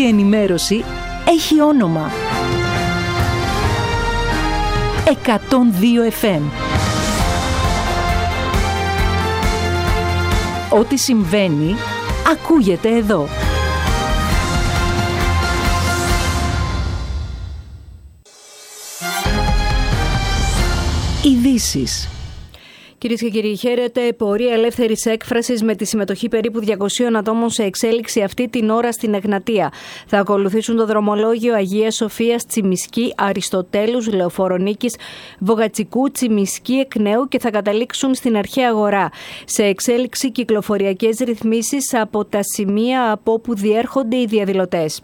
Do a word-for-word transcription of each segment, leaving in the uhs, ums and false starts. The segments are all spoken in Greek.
η ενημέρωση έχει όνομα. εκατόν δύο εφ εμ. Ό,τι συμβαίνει, ακούγεται εδώ. Ειδήσεις. Κυρίες και κύριοι, χαίρετε. Πορεία ελεύθερης έκφρασης με τη συμμετοχή περίπου διακοσίων ατόμων σε εξέλιξη αυτή την ώρα στην Εγνατία. Θα ακολουθήσουν το δρομολόγιο Αγίας Σοφίας, Τσιμισκή, Αριστοτέλους, Λεωφορονίκης, Βογατσικού, Τσιμισκή, Εκνέου και θα καταλήξουν στην Αρχαία Αγορά. Σε εξέλιξη κυκλοφοριακές ρυθμίσεις από τα σημεία από όπου διέρχονται οι διαδηλωτές.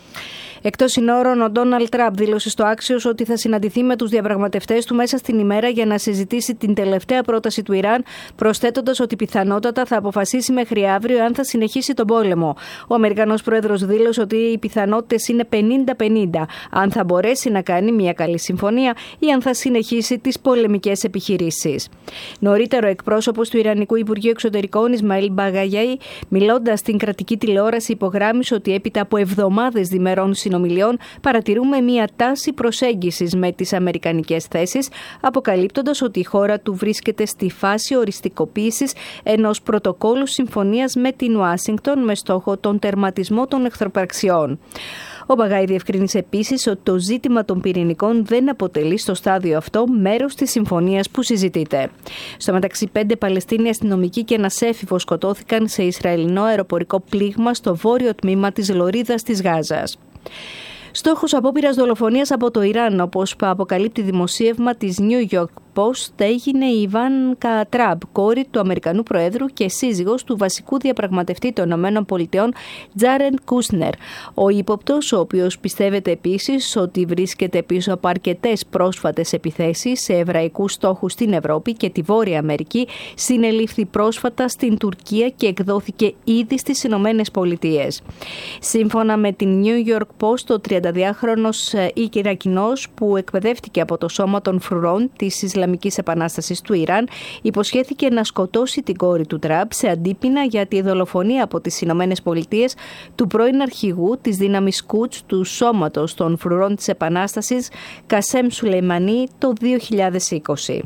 Εκτός συνόρων, ο Ντόναλντ Τραμπ δήλωσε στο Axios ότι θα συναντηθεί με τους διαπραγματευτές του μέσα στην ημέρα για να συζητήσει την τελευταία πρόταση του Ιράν, προσθέτοντας ότι πιθανότατα θα αποφασίσει μέχρι αύριο αν θα συνεχίσει τον πόλεμο. Ο Αμερικανός πρόεδρος δήλωσε ότι οι πιθανότητες είναι πενήντα πενήντα, αν θα μπορέσει να κάνει μια καλή συμφωνία ή αν θα συνεχίσει τις πολεμικές επιχειρήσεις. Νωρίτερα, ο εκπρόσωπος του Ιρανικού Υπουργείου Εξωτερικών, Ισμαήλ Μπαγαγιάι, μιλώντας στην κρατική τηλεόραση, υπογράμμισε ότι έπειτα από εβδομάδες διμερών συνομιλιών παρατηρούμε μια τάση προσέγγισης με τις αμερικανικές θέσεις, αποκαλύπτοντας ότι η χώρα του βρίσκεται στη φάση οριστικοποίησης ενός πρωτοκόλου συμφωνίας με την Ουάσιγκτον με στόχο τον τερματισμό των εχθροπραξιών. Ο Μπαγάι διευκρίνησε επίσης ότι το ζήτημα των πυρηνικών δεν αποτελεί στο στάδιο αυτό μέρος της συμφωνίας που συζητείται. Στο μεταξύ, πέντε Παλαιστίνοι αστυνομικοί και ένας έφηβος σκοτώθηκαν σε Ισραηλινό αεροπορικό πλήγμα στο βόρειο τμήμα της Λωρίδας της Γάζας. Στόχος απόπειρας δολοφονίας από το Ιράν, όπως αποκαλύπτει δημοσίευμα της New York Post, έγινε η Ιβάνκα Τραμπ, κόρη του Αμερικανού Προέδρου και σύζυγος του βασικού διαπραγματευτή των ΗΠΑ, Τζάρεντ Κούσνερ. Ο ύποπτος, ο οποίος πιστεύεται επίσης ότι βρίσκεται πίσω από αρκετές πρόσφατες επιθέσεις σε εβραϊκούς στόχους στην Ευρώπη και τη Βόρεια Αμερική, συνελήφθη πρόσφατα στην Τουρκία και εκδόθηκε ήδη στις ΗΠΑ. Σύμφωνα με την New York Post, ο τριανταδυάχρονος Ιρακινός που εκπαιδεύτηκε από το Σώμα των Φρουρών της Ισλαμικής Επανάστασης του Ιράν υποσχέθηκε να σκοτώσει την κόρη του Τραμπ σε αντίπεινα για τη δολοφονία από τις Ηνωμένες Πολιτείες του πρώην αρχηγού της δύναμης Κουτς του Σώματος των Φρουρών της Επανάστασης Κασέμ Σουλεϊμανί το δύο χιλιάδες είκοσι.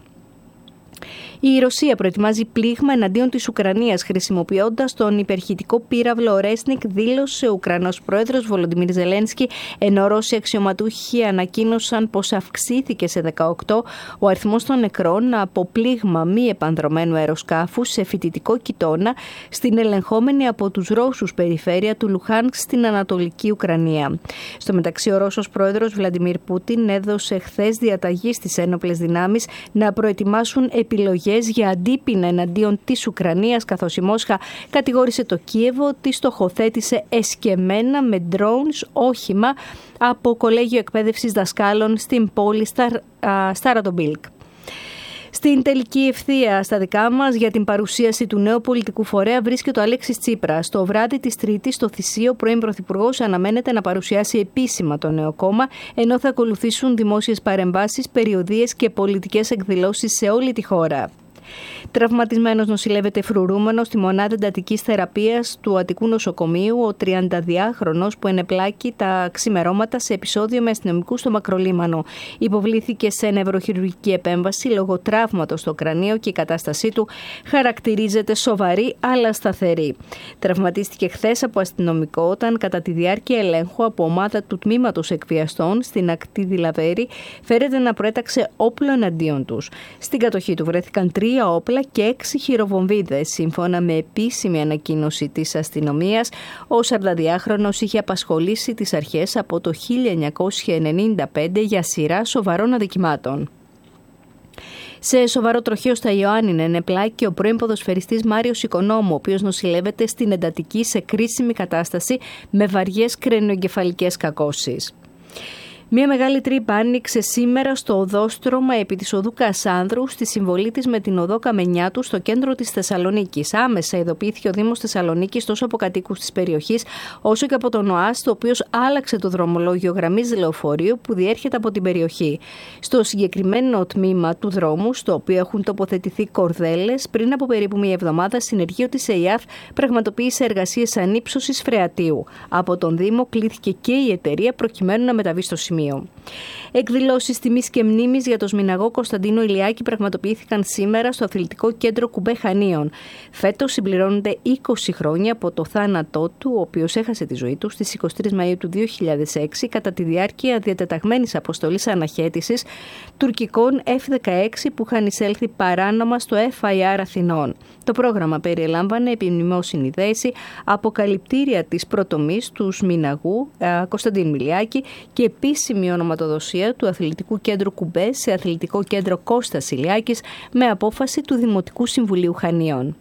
Η Ρωσία προετοιμάζει πλήγμα εναντίον της Ουκρανίας χρησιμοποιώντας τον υπερχητικό πύραυλο Ρέσνικ, δήλωσε ο Ουκρανός πρόεδρος Βολοντιμίρ Ζελένσκι, ενώ Ρώσοι αξιωματούχοι ανακοίνωσαν πως αυξήθηκε σε δεκαοκτώ ο αριθμός των νεκρών από πλήγμα μη επανδρωμένου αεροσκάφους σε φοιτητικό κοιτώνα στην ελεγχόμενη από τους Ρώσους περιφέρεια του Λουχάνσκ στην Ανατολική Ουκρανία. Στο μεταξύ, ο Ρώσος πρόεδρος Βλαντιμίρ Πούτιν έδωσε χθες διαταγή στις ένοπλες δυνάμεις να προετοιμάσουν επιλογές για αντίπεινα εναντίον της Ουκρανίας, καθώς η Μόσχα κατηγόρησε το Κίεβο ότι στοχοθέτησε εσκεμμένα με drones όχημα από κολέγιο εκπαίδευσης δασκάλων στην πόλη Σταρατομπίλκ. Στην τελική ευθεία στα δικά μας για την παρουσίαση του νέου πολιτικού φορέα βρίσκεται ο Αλέξης Τσίπρας. Το βράδυ της Τρίτης στο Θησίο, ο πρώην Πρωθυπουργός αναμένεται να παρουσιάσει επίσημα το νέο κόμμα, ενώ θα ακολουθήσουν δημόσιες παρεμβάσεις, περιοδίες και πολιτικές εκδηλώσεις σε όλη τη χώρα. Τραυματισμένος νοσηλεύεται φρουρούμενος στη μονάδα εντατικής θεραπείας του Αττικού Νοσοκομείου ο τριανταδυάχρονος που ενεπλάκη τα ξημερώματα σε επεισόδιο με αστυνομικούς στο Μακρολίμανο. Υποβλήθηκε σε νευροχειρουργική επέμβαση λόγω τραύματος στο κρανίο και η κατάστασή του χαρακτηρίζεται σοβαρή αλλά σταθερή. Τραυματίστηκε χθες από αστυνομικό όταν κατά τη διάρκεια ελέγχου από ομάδα του τμήματος εκβιαστών στην ακτή Δηλαβέρη φέρεται να προέταξε όπλο εναντίον τους. Στην κατοχή του βρέθηκαν τρία όπλα και έξι χειροβομβίδες. Σύμφωνα με επίσημη ανακοίνωση της αστυνομίας, ο σαρανταδυάχρονος είχε απασχολήσει τις αρχές από το χίλια εννιακόσια ενενήντα πέντε για σειρά σοβαρών αδικημάτων. Σε σοβαρό τροχαίο στα Ιωάννινα ενεπλάκη ο πρώην ποδοσφαιριστής Μάριος Οικονόμου, ο οποίος νοσηλεύεται στην εντατική σε κρίσιμη κατάσταση με βαριές κρανιοεγκεφαλικές κακώσεις. Μια μεγάλη τρύπα άνοιξε σήμερα στο οδόστρωμα επί της οδού Κασάνδρου στη συμβολή της με την οδό Καμενιάτου στο κέντρο της Θεσσαλονίκης. Άμεσα ειδοποιήθηκε ο Δήμος Θεσσαλονίκης τόσο από κατοίκους της περιοχής όσο και από τον ΟΑΣ, το οποίος άλλαξε το δρομολόγιο γραμμής λεωφορείου που διέρχεται από την περιοχή. Στο συγκεκριμένο τμήμα του δρόμου, στο οποίο έχουν τοποθετηθεί κορδέλες, πριν από περίπου μία εβδομάδα, συνεργείο της ΕΙΑΘ πραγματοποίησε εργασίες ανύψωσης φρεατίου. Από τον Δήμο κλήθηκε και η εταιρεία προκειμένου να μεταβεί στο σημείο. Εκδηλώσεις τιμής και μνήμης για τον σμηναγό Κωνσταντίνο Ηλιάκη πραγματοποιήθηκαν σήμερα στο Αθλητικό Κέντρο Κουμπέ Χανίων. Φέτος συμπληρώνονται είκοσι χρόνια από το θάνατό του, ο οποίος έχασε τη ζωή του στις εικοστή τρίτη Μαΐου του δύο χιλιάδες έξι κατά τη διάρκεια διατεταγμένης αποστολής αναχέτησης τουρκικών εφ δεκαέξι που είχαν εισέλθει παράνομα στο εφ άι αρ Αθηνών. Το πρόγραμμα περιελάμβανε επιμνημόσυνη δέση, αποκαλυπτήρια της προτομής του σμηναγού Κωνσταντίνου Ηλιάκη και επίσημη ονοματοδοσία του Αθλητικού Κέντρου Κουμπέ σε Αθλητικό Κέντρο Κώστας Ηλιάκης με απόφαση του Δημοτικού Συμβουλίου Χανίων.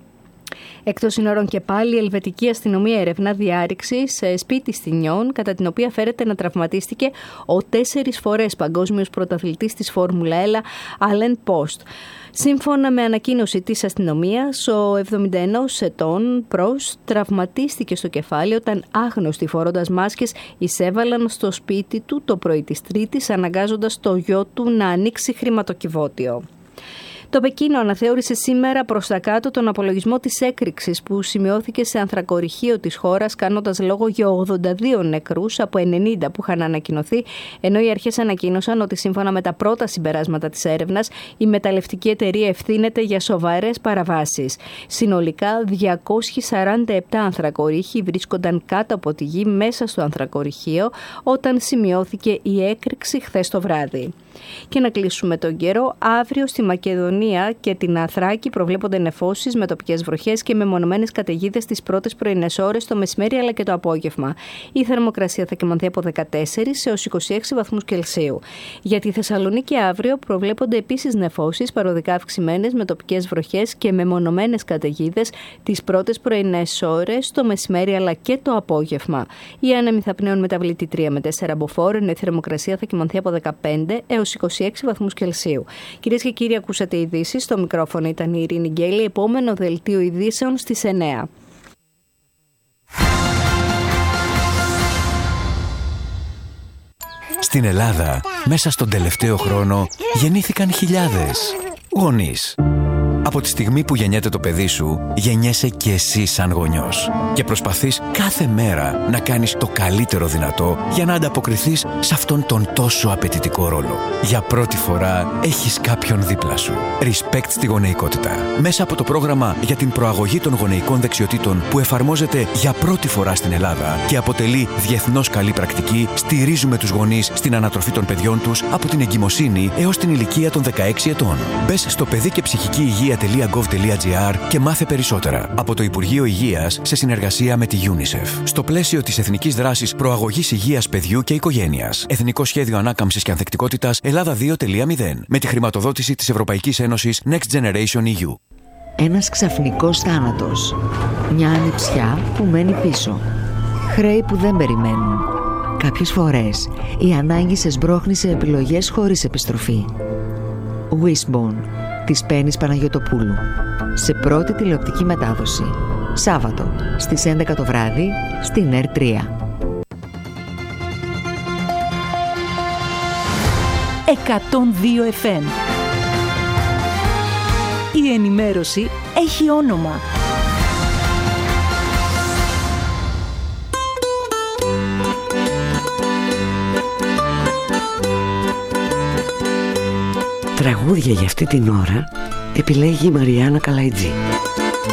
Εκτός συνόρων και πάλι, η ελβετική αστυνομία ερευνά διάρρηξη σε σπίτι Στινιών, κατά την οποία φέρεται να τραυματίστηκε ο τέσσερις φορές παγκόσμιος πρωταθλητής της Φόρμουλα ένα, Αλέν Πόστ. Σύμφωνα με ανακοίνωση της αστυνομίας, ο εβδομήντα ενός ετών Πρόστ τραυματίστηκε στο κεφάλι όταν άγνωστοι φορώντας μάσκες εισέβαλαν στο σπίτι του το πρωί της Τρίτης, αναγκάζοντας το γιο του να ανοίξει χρηματοκιβώτιο. Το Πεκίνο αναθεώρησε σήμερα προς τα κάτω τον απολογισμό της έκρηξης που σημειώθηκε σε ανθρακοριχείο της χώρας, κάνοντας λόγο για ογδόντα δύο νεκρούς από ενενήντα που είχαν ανακοινωθεί, ενώ οι αρχές ανακοίνωσαν ότι σύμφωνα με τα πρώτα συμπεράσματα της έρευνας, η μεταλλευτική εταιρεία ευθύνεται για σοβαρές παραβάσεις. Συνολικά, διακόσιοι σαράντα επτά ανθρακορίχοι βρίσκονταν κάτω από τη γη μέσα στο ανθρακοριχείο όταν σημειώθηκε η έκρηξη χθες το βράδυ. Και να κλείσουμε τον καιρό, αύριο στη Μακεδονία και την Αθράκη προβλέπονται νεφώσεις με τοπικές βροχές και μεμονωμένες καταιγίδες τις πρώτες πρωινές ώρες, το μεσημέρι αλλά και το απόγευμα. Η θερμοκρασία θα κυμανθεί από δεκατέσσερις έως είκοσι έξι βαθμούς Κελσίου. Για τη Θεσσαλονίκη αύριο προβλέπονται επίσης νεφώσεις παροδικά αυξημένες με τοπικές βροχές και μεμονωμένες καταιγίδες τις πρώτες πρωινές ώρες, το μεσημέρι αλλά και το απόγευμα. Οι άνεμοι θα πνέουν μεταβλητή τρία με τέσσερα μποφόρ, ενώ η θερμοκρασία θα κυμανθεί από δεκαπέντε έως είκοσι έξι βαθμούς Κελσίου. Κυρίες και κύριοι, ακούσατε ειδήσεις. Στο μικρόφωνο ήταν η Ειρήνη Γκέλη. Επόμενο δελτίο ειδήσεων στις εννιά. Στην Ελλάδα, μέσα στον τελευταίο χρόνο, γεννήθηκαν χιλιάδες γονείς. Από τη στιγμή που γεννιέται το παιδί σου, γεννιέσαι και εσύ σαν γονιός. Και προσπαθείς κάθε μέρα να κάνεις το καλύτερο δυνατό για να ανταποκριθείς σε αυτόν τον τόσο απαιτητικό ρόλο. Για πρώτη φορά έχεις κάποιον δίπλα σου. Respect στη γονεϊκότητα. Μέσα από το πρόγραμμα για την προαγωγή των γονεϊκών δεξιοτήτων που εφαρμόζεται για πρώτη φορά στην Ελλάδα και αποτελεί διεθνώς καλή πρακτική, στηρίζουμε τους γονείς στην ανατροφή των παιδιών τους από την εγκυμοσύνη έως την ηλικία των δεκαέξι ετών. Μπες στο παιδί και ψυχική υγεία .gov.gr και μάθε περισσότερα από το Υπουργείο Υγείας σε συνεργασία με τη UNICEF. Στο πλαίσιο της Εθνικής Δράσης Προαγωγής Υγείας Παιδιού και Οικογένειας. Εθνικό Σχέδιο Ανάκαμψης και Ανθεκτικότητας Ελλάδα δύο κόμμα μηδέν. Με τη χρηματοδότηση της Ευρωπαϊκής Ένωσης Next Generation ι γιου. Ένας ξαφνικός θάνατος. Μια ανιψιά που μένει πίσω. Χρέη που δεν περιμένουν. Κάποιες φορές η ανάγκη σε σμπρώχνει σε επιλογές χωρίς επιστροφή. Wishbone της Πέννης Παναγιωτοπούλου. Σε πρώτη τηλεοπτική μετάδοση. Σάββατο στις έντεκα το βράδυ στην Ερ τρία. εκατόν δύο εφ εμ. Η ενημέρωση έχει όνομα. Τραγούδια για αυτή την ώρα επιλέγει η Μαριάννα Καλαϊτζή.